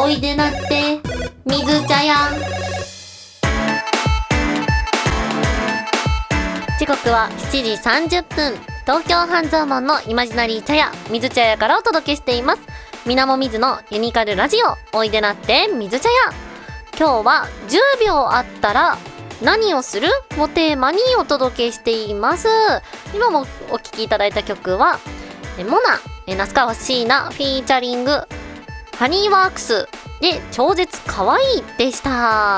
おいでなって水茶屋。時刻は7時30分。東京半蔵門のイマジナリー茶屋水茶屋からお届けしています。みなもみずのユニカルラジオ、おいでなって水茶屋。今日は10秒あったら何をするをテーマにお届けしています。今もお聴きいただいた曲はモナ、那須川椎名フィーチャリングハニーワークスで超絶かわいいでした。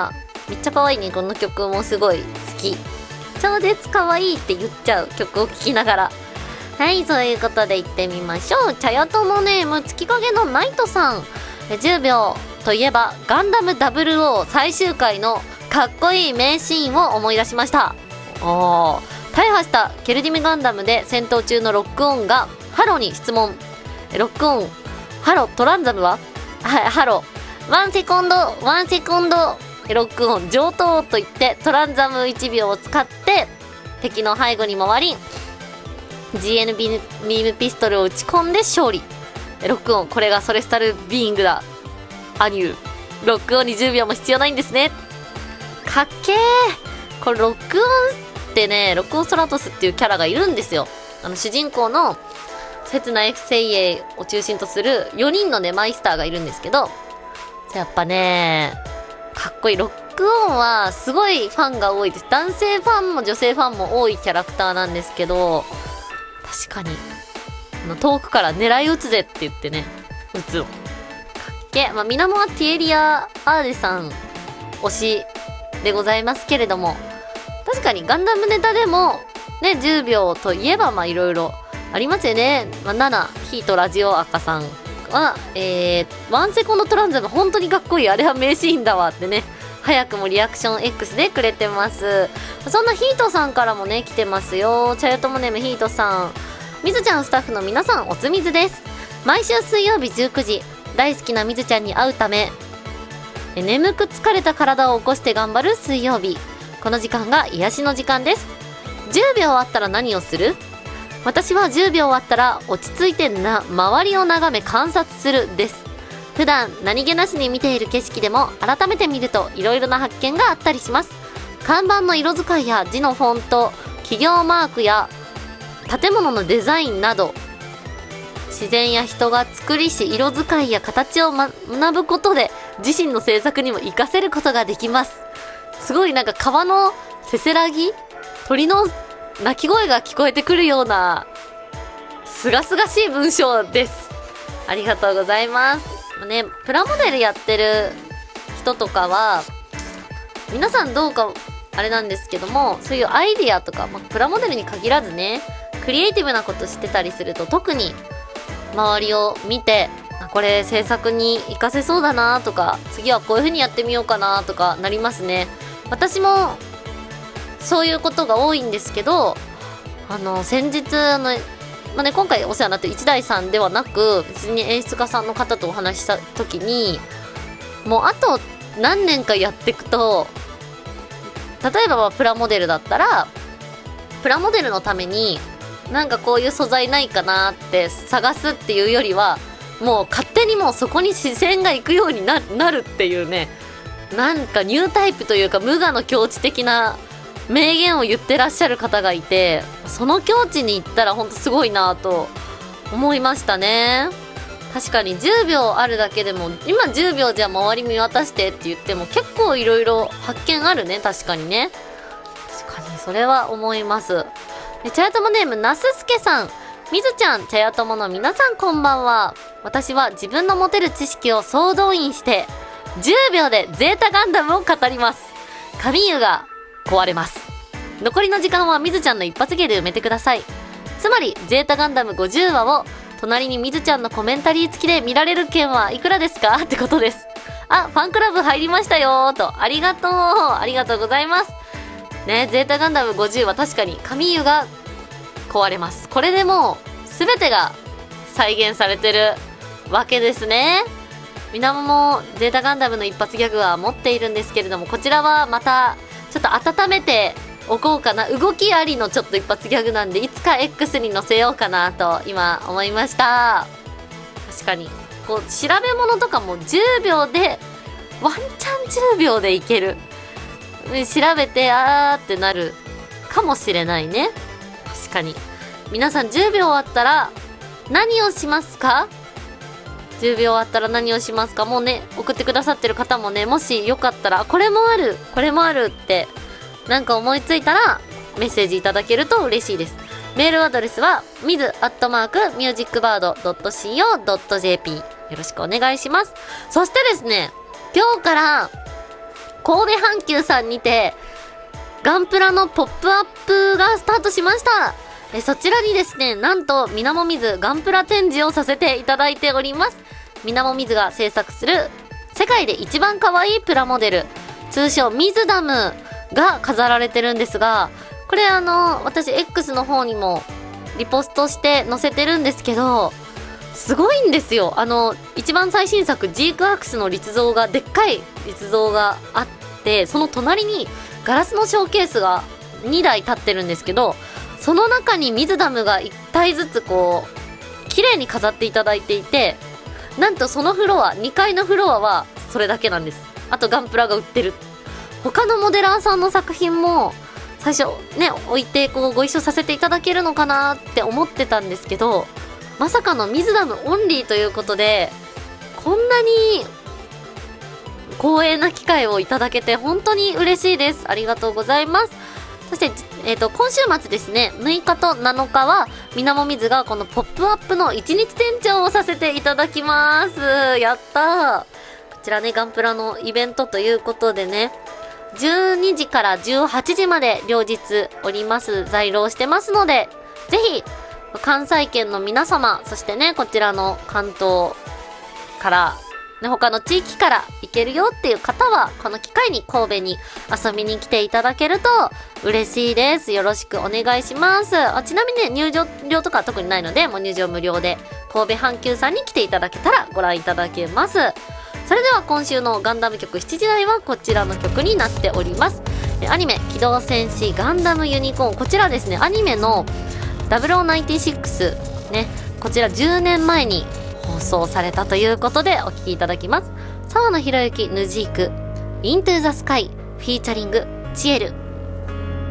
めっちゃかわいいね。この曲もすごい好き。超絶かわいいって言っちゃう曲を聴きながら。はい、そういうことで行ってみましょう。茶屋友ネーム月影のナイトさん。10秒といえばガンダム00最終回のかっこいい名シーンを思い出しました。大破したケルディメガンダムで戦闘中のロックオンがハロに質問。ロックオン、ハロトランザムは、はい、ハロワンセコンドロックオン上等と言ってトランザム1秒を使って敵の背後に回り GN ビームピストルを打ち込んで勝利。ロックオン、これがソレスタルビーイングだ。アニュー、ロックオンに10秒も必要ないんですね。かっけー。これロックオンってね、ロックオンストラトスっていうキャラがいるんですよ。主人公の刹那 F 精鋭を中心とする4人のねマイスターがいるんですけど、やっぱねかっこいい。ロックオンはすごいファンが多いです。男性ファンも女性ファンも多いキャラクターなんですけど、確かに遠くから狙い撃つぜって言ってね撃つのかっけ。みなもはティエリア・アーデさん推しでございますけれども、確かにガンダムネタでもね10秒といえばいろいろありますよね。7ヒートラジオ赤さんは、ワンセコンドトランザム本当にかっこいい、あれは名シーンだわってね、早くもリアクション X でくれてます。そんなヒートさんからもね来てますよ。茶屋友ネームヒートさん。みずちゃんスタッフの皆さん、おつみずです。毎週水曜日19時大好きなみずちゃんに会うため眠く疲れた体を起こして頑張る水曜日。この時間が癒しの時間です。10秒あったら何をする？私は10秒あったら落ち着いて周りを眺め観察するです。普段何気なしに見ている景色でも改めて見るといろいろな発見があったりします。看板の色使いや字のフォント、企業マークや建物のデザインなど、自然や人が作りし色使いや形を学ぶことで自身の制作にも活かせることができます。すごいなんか川のせせらぎ、鳥の鳴き声が聞こえてくるようなすがすがしい文章です。ありがとうございますね。プラモデルやってる人とかは皆さんどうかあれなんですけども、そういうアイディアとか、プラモデルに限らずねクリエイティブなことしてたりすると、特に周りを見てこれ制作に活かせそうだなとか、次はこういう風にやってみようかなとかなりますね。私もそういうことが多いんですけど、先日今回お世話になってる一大さんではなく、別に演出家さんの方とお話しした時に、もうあと何年かやっていくと、例えばプラモデルだったらプラモデルのためになんかこういう素材ないかなって探すっていうよりは、もう勝手にもうそこに視線が行くようになるっていうね、なんかニュータイプというか無我の境地的な名言を言ってらっしゃる方がいて、その境地に行ったらほんとすごいなと思いましたね。確かに10秒あるだけでも、今10秒じゃ周り見渡してって言っても結構いろいろ発見あるね。確かにね、確かにそれは思います。茶屋友ネームなすすけさん。みずちゃん、茶屋友の皆さんこんばんは。私は自分の持てる知識を総動員して10秒でゼータガンダムを語ります。神湯が壊れます。残りの時間はみずちゃんの一発芸で埋めてください。つまりゼータガンダム50話を隣にみずちゃんのコメンタリー付きで見られる件はいくらですかってことです。あ、ファンクラブ入りましたよーと。ありがとうございますね。ゼータガンダム50は確かに神湯が壊れます。これでもう全てが再現されてるわけですね。みなもゼータガンダムの一発ギャグは持っているんですけれども、こちらはまたちょっと温めておこうかな。動きありのちょっと一発ギャグなんで、いつか X に載せようかなと今思いました。確かにこう調べ物とかも10秒でワンチャン10秒でいける。調べてあーってなるかもしれないね。確かに。皆さん10秒終わったら何をしますか？10秒終わったら何をしますか？もうね、送ってくださってる方もね、もしよかったら、これもあるってなんか思いついたらメッセージいただけると嬉しいです。メールアドレスは miz@musicbird.co.jp よろしくお願いします。そしてですね、今日から神戸阪急さんにてガンプラのポップアップがスタートしました。そちらにですね、なんとみなもみずガンプラ展示をさせていただいております。みなもみずが制作する世界で一番可愛いプラモデル、通称ミズダムが飾られてるんですが、これ私 X の方にもリポストして載せてるんですけど、すごいんですよ。一番最新作ジークアークスの立像が、でっかい立像があって、その隣にガラスのショーケースが2台立ってるんですけど、その中にミズダムが1体ずつこう綺麗に飾っていただいていて、なんとそのフロア、2階のフロアはそれだけなんです。あとガンプラが売ってる。他のモデラーさんの作品も最初ね、置いてこうご一緒させていただけるのかなって思ってたんですけど、まさかのミズダムオンリーということで、こんなに光栄な機会をいただけて本当に嬉しいです。ありがとうございます。そして、今週末ですね、6日と7日はみなもみずがこのポップアップの1日店長をさせていただきます。やったー。こちらね、ガンプラのイベントということでね、12時から18時まで両日おります。在廊してますので、ぜひ関西圏の皆様、そしてね、こちらの関東からね、他の地域から行けるよっていう方は、この機会に神戸に遊びに来ていただけると嬉しいです。よろしくお願いします。ちなみにね、入場料とかは特にないので、もう入場無料で神戸阪急さんに来ていただけたらご覧いただけます。それでは今週のガンダム曲7時台はこちらの曲になっております。アニメ機動戦士ガンダムユニコーン、こちらですね、アニメの0096ね、こちら10年前に放送されたということでお聴きいただきます。沢野博之ヌジークイントゥーザスカイフィーチャリングチエル。